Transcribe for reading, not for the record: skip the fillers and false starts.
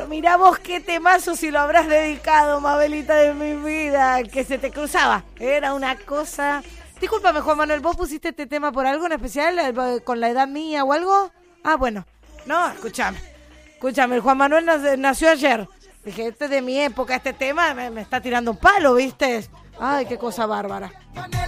Pero mirá vos qué temazo si lo habrás dedicado, Mabelita de mi vida, que se te cruzaba. Era una cosa... Discúlpame, Juan Manuel, ¿vos pusiste este tema por algo en especial? ¿Con la edad mía o algo? Ah, bueno. No, escúchame, el Juan Manuel nació ayer. Dije, este es de mi época, este tema me está tirando un palo, ¿viste? Ay, qué cosa bárbara.